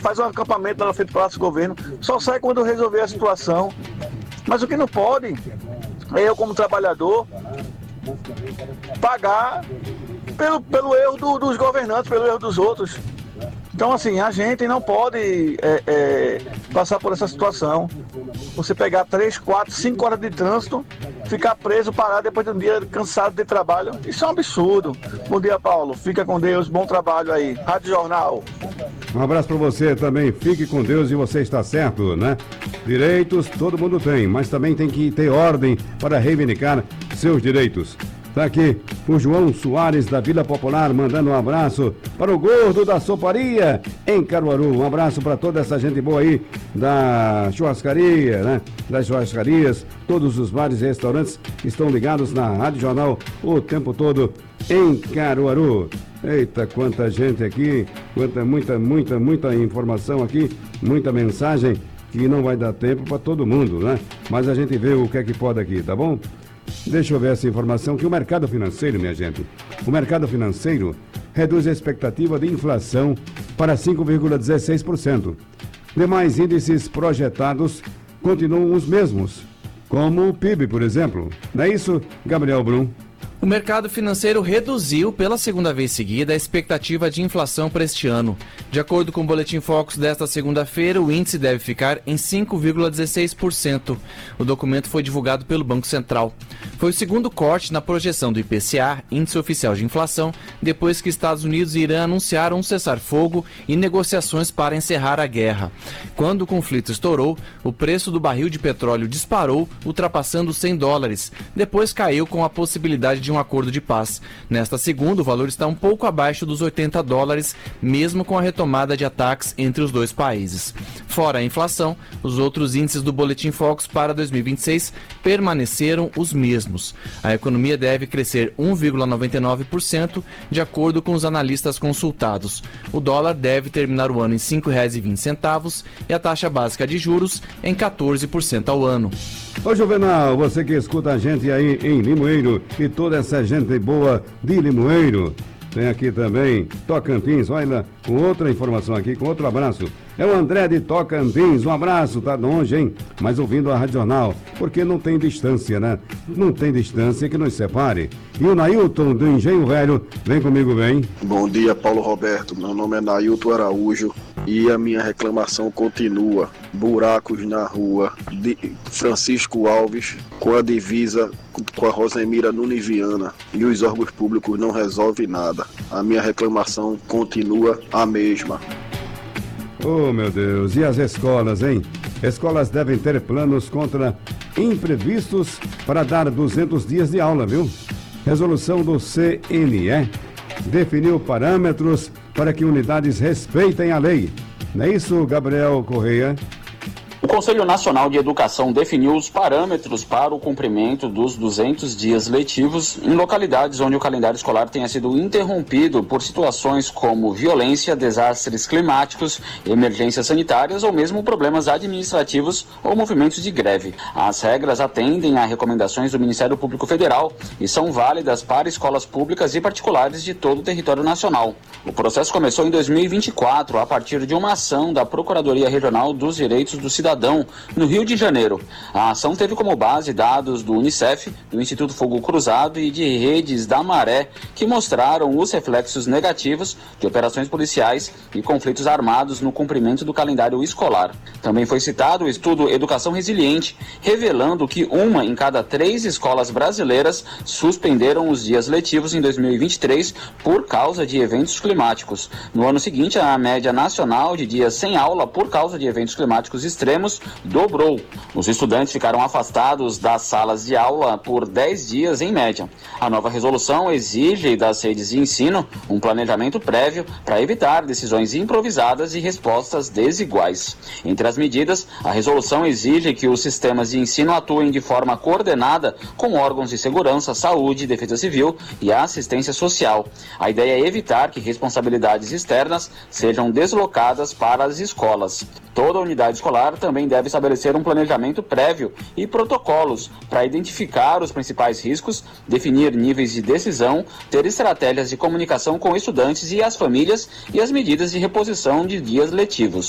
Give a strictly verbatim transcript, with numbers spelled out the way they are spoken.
faz um acampamento lá na frente do Palácio do Governo, só sai quando resolver a situação. Mas o que não pode é eu, como trabalhador, pagar pelo, pelo erro do, dos governantes, pelo erro dos outros. Então, assim, a gente não pode é, é, passar por essa situação. Você pegar três, quatro, cinco horas de trânsito, ficar preso, parar depois de um dia cansado de trabalho. Isso é um absurdo. Bom dia, Paulo. Fica com Deus. Bom trabalho aí. Rádio Jornal. Um abraço para você também. Fique com Deus e você está certo, né? Direitos todo mundo tem, mas também tem que ter ordem para reivindicar seus direitos. Tá aqui o João Soares da Vila Popular mandando um abraço para o gordo da soparia em Caruaru. Um abraço para toda essa gente boa aí da churrascaria, né? Das churrascarias, todos os bares e restaurantes que estão ligados na Rádio Jornal o tempo todo em Caruaru. Eita, quanta gente aqui, quanta, muita, muita, muita informação aqui, muita mensagem que não vai dar tempo para todo mundo, né? Mas a gente vê o que é que pode aqui, tá bom? Deixa eu ver essa informação que o mercado financeiro, minha gente, o mercado financeiro reduz a expectativa de inflação para cinco vírgula dezesseis por cento. Demais índices projetados continuam os mesmos, como o P I B, por exemplo. Não é isso, Gabriel Brum? O mercado financeiro reduziu pela segunda vez seguida a expectativa de inflação para este ano. De acordo com o Boletim Focus desta segunda-feira, o índice deve ficar em cinco vírgula dezesseis por cento. O documento foi divulgado pelo Banco Central. Foi o segundo corte na projeção do I P C A, Índice Oficial de Inflação, depois que Estados Unidos e Irã anunciaram um cessar-fogo e negociações para encerrar a guerra. Quando o conflito estourou, o preço do barril de petróleo disparou, ultrapassando cem dólares. Depois caiu com a possibilidade de um acordo de paz. Nesta segunda, o valor está um pouco abaixo dos oitenta dólares, mesmo com a retomada de ataques entre os dois países. Fora a inflação, os outros índices do Boletim Focus para dois mil e vinte e seis permaneceram os mesmos. A economia deve crescer um vírgula noventa e nove por cento, de acordo com os analistas consultados. O dólar deve terminar o ano em cinco reais e vinte centavos e a taxa básica de juros em quatorze por cento ao ano. Ô Juvenal, você que escuta a gente aí em Limoeiro e toda essa gente boa de Limoeiro. Tem aqui também Tocantins, olha, com outra informação aqui, com outro abraço. É o André de Tocantins, um abraço, tá longe, hein? Mas ouvindo a Rádio Jornal, porque não tem distância, né? Não tem distância que nos separe. E o Nailton do Engenho Velho, vem comigo, vem. Bom dia, Paulo Roberto, meu nome é Nailton Araújo e a minha reclamação continua. Buracos na rua de Francisco Alves com a divisa com a Rosemira Nunes Viana e os órgãos públicos não resolvem nada. A minha reclamação continua a mesma. Oh, meu Deus, e as escolas, hein? Escolas devem ter planos contra imprevistos para dar duzentos dias de aula, viu? Resolução do C N E definiu parâmetros para que unidades respeitem a lei. Não é isso, Gabriel Correia? O Conselho Nacional de Educação definiu os parâmetros para o cumprimento dos duzentos dias letivos em localidades onde o calendário escolar tenha sido interrompido por situações como violência, desastres climáticos, emergências sanitárias ou mesmo problemas administrativos ou movimentos de greve. As regras atendem a recomendações do Ministério Público Federal e são válidas para escolas públicas e particulares de todo o território nacional. O processo começou em dois mil e vinte e quatro a partir de uma ação da Procuradoria Regional dos Direitos do Cidadão no Rio de Janeiro. A ação teve como base dados do Unicef, do Instituto Fogo Cruzado e de redes da Maré, que mostraram os reflexos negativos de operações policiais e conflitos armados no cumprimento do calendário escolar. Também foi citado o estudo Educação Resiliente, revelando que uma em cada três escolas brasileiras suspenderam os dias letivos em dois mil e vinte e três por causa de eventos climáticos. No ano seguinte, a média nacional de dias sem aula por causa de eventos climáticos extremos dobrou. Os estudantes ficaram afastados das salas de aula por dez dias em média. A nova resolução exige das redes de ensino um planejamento prévio para evitar decisões improvisadas e respostas desiguais. Entre as medidas, a resolução exige que os sistemas de ensino atuem de forma coordenada com órgãos de segurança, saúde, defesa civil e assistência social. A ideia é evitar que responsabilidades externas sejam deslocadas para as escolas. Toda unidade escolar também deve estabelecer um planejamento prévio e protocolos para identificar os principais riscos, definir níveis de decisão, ter estratégias de comunicação com estudantes e as famílias e as medidas de reposição de dias letivos.